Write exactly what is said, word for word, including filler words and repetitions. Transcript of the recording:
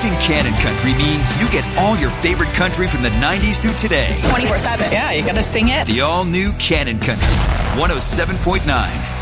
Choosing Canon Country means you get all your favorite country from the nineties through today. twenty-four seven. Yeah, you got to sing it. The all-new Canon Country, one oh seven point nine.